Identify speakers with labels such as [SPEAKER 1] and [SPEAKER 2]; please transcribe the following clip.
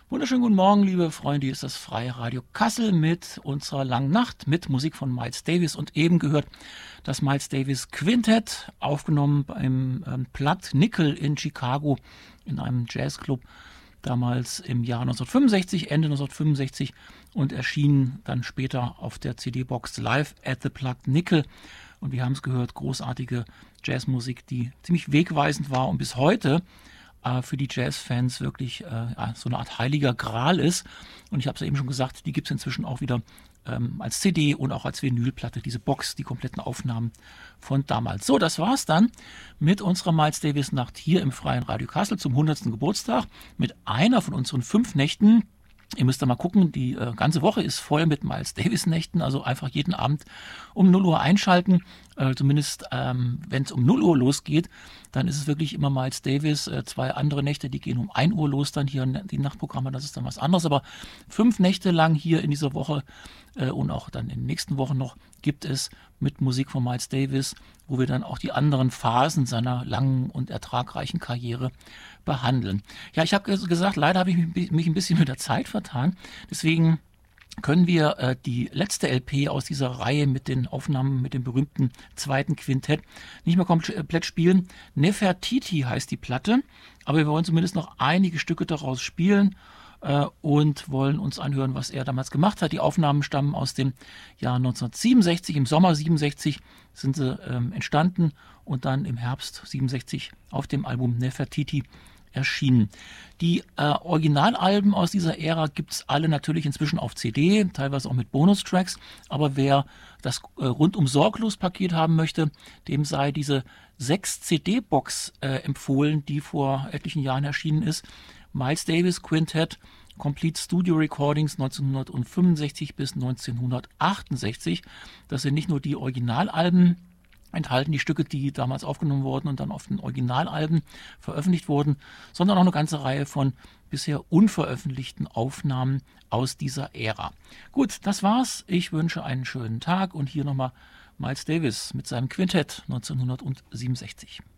[SPEAKER 1] Wunderschönen guten Morgen, liebe Freunde. Hier ist das Freie Radio Kassel mit unserer langen Nacht mit Musik von Miles Davis und eben gehört das Miles Davis Quintett, aufgenommen beim Platt Nickel in Chicago in einem Jazzclub, damals im Jahr 1965, Ende 1965 und erschienen dann später auf der CD-Box Live at the Platt Nickel. Und wir haben es gehört, großartige Jazzmusik, die ziemlich wegweisend war und bis heute für die Jazzfans wirklich so eine Art heiliger Gral ist. Und ich habe es ja eben schon gesagt, die gibt es inzwischen auch wieder als CD und auch als Vinylplatte, diese Box, die kompletten Aufnahmen von damals. So, das war's dann mit unserer Miles Davis Nacht hier im Freien Radio Kassel zum 100. Geburtstag mit einer von unseren 5 Nächten. Ihr müsst da mal gucken, die ganze Woche ist voll mit Miles Davis Nächten, also einfach jeden Abend um 0 Uhr einschalten. Zumindest wenn es um 0 Uhr losgeht, dann ist es wirklich immer Miles Davis. 2 andere Nächte, die gehen um 1 Uhr los, dann hier die Nachtprogramme, das ist dann was anderes. Aber 5 Nächte lang hier in dieser Woche und auch dann in den nächsten Wochen noch gibt es mit Musik von Miles Davis, wo wir dann auch die anderen Phasen seiner langen und ertragreichen Karriere behandeln. Ja, ich habe gesagt, leider habe ich mich ein bisschen mit der Zeit vertan. Deswegen können wir die letzte LP aus dieser Reihe mit den Aufnahmen mit dem berühmten zweiten Quintett nicht mehr komplett spielen. Nefertiti heißt die Platte, aber wir wollen zumindest noch einige Stücke daraus spielen und wollen uns anhören, was er damals gemacht hat. Die Aufnahmen stammen aus dem Jahr 1967, im Sommer 67 sind sie entstanden und dann im Herbst 67 auf dem Album Nefertiti erschienen. Die Originalalben aus dieser Ära gibt es alle natürlich inzwischen auf CD, teilweise auch mit Bonustracks, aber wer das rundum sorglos Paket haben möchte, dem sei diese 6 CD-Box empfohlen, die vor etlichen Jahren erschienen ist. Miles Davis Quintett, Complete Studio Recordings 1965 bis 1968. Das sind nicht nur die Originalalben, enthalten die Stücke, die damals aufgenommen wurden und dann auf den Originalalben veröffentlicht wurden, sondern auch eine ganze Reihe von bisher unveröffentlichten Aufnahmen aus dieser Ära. Gut, das war's. Ich wünsche einen schönen Tag und hier nochmal Miles Davis mit seinem Quintett 1967.